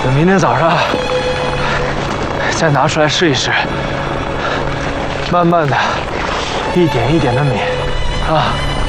等明天早上再拿出来试一试，慢慢的，一点一点的抿，啊。